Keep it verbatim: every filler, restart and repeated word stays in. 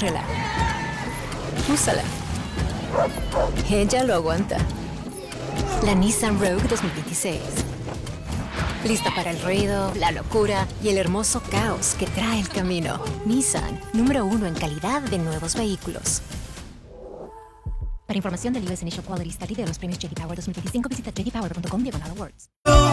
Agárrala. Úsala. Ella lo aguanta. La Nissan Rogue dos mil veintiséis. Lista para el ruido, la locura y el hermoso caos que trae el camino. Nissan, número uno en calidad de nuevos vehículos. Para información del U S Initial Quality Study de los premios J D Power dos mil veinticinco, visita j d power punto com diagonal awards.